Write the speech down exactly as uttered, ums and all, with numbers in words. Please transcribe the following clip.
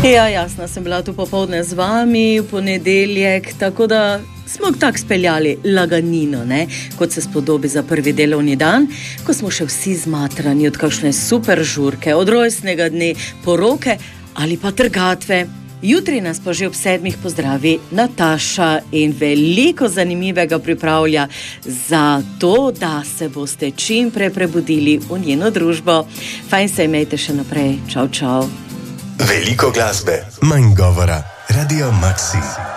Ja, jasno, sem bila tu popoldne z vami v ponedeljek, tako da smo tako speljali laganino, ne? Kot se spodobi za prvi delovni dan, ko smo še vsi zmatrani od kakšne super žurke, od rojstnega dne, poroke ali pa trgatve. Jutri nas pa že ob sedmih pozdravi Nataša in veliko zanimivega pripravlja za to, da se boste čim prej prebudili v njeno družbo. Fajn se imejte še naprej. Čau, čau. Veliko glasbe, manj govora. Radio Maxi.